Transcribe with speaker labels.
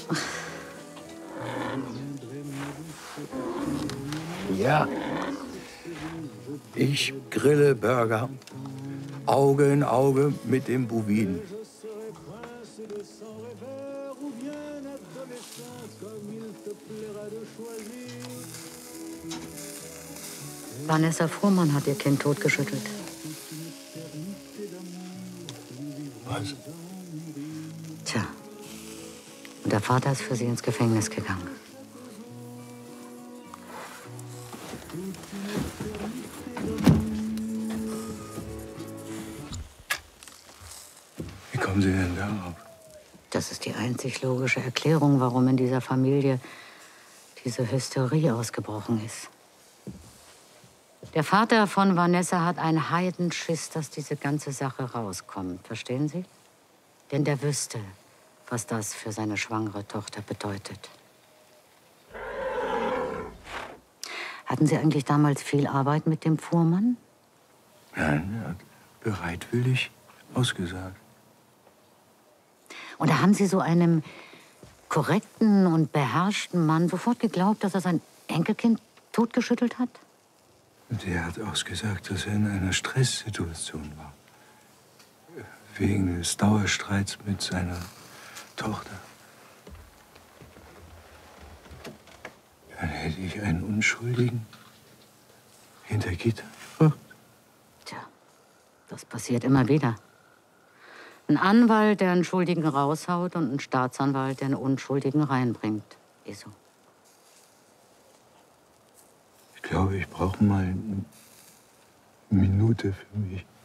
Speaker 1: Ja, ich grille Burger. Auge in Auge mit dem Bovin.
Speaker 2: Vanessa Fuhrmann hat ihr Kind totgeschüttelt.
Speaker 1: Was?
Speaker 2: Tja. Und der Vater ist für sie ins Gefängnis gegangen.
Speaker 1: Wie kommen Sie denn darauf?
Speaker 2: Das ist die einzig logische Erklärung, warum in dieser Familie diese Hysterie ausgebrochen ist. Der Vater von Vanessa hat einen Heidenschiss, dass diese ganze Sache rauskommt. Verstehen Sie? Denn der wüsste, was das für seine schwangere Tochter bedeutet. Hatten Sie eigentlich damals viel Arbeit mit dem Fuhrmann?
Speaker 1: Nein, er hat bereitwillig ausgesagt.
Speaker 2: Und da haben Sie so einem korrekten und beherrschten Mann sofort geglaubt, dass er sein Enkelkind totgeschüttelt hat?
Speaker 1: Und er hat ausgesagt, dass er in einer Stresssituation war. Wegen des Dauerstreits mit seiner Tochter. Dann hätte ich einen Unschuldigen hinter Gitter gebracht.
Speaker 2: Tja, das passiert immer wieder. Ein Anwalt, der einen Schuldigen raushaut, und ein Staatsanwalt, der einen Unschuldigen reinbringt. Ist so.
Speaker 1: Ich glaube, ich brauche mal eine Minute für mich.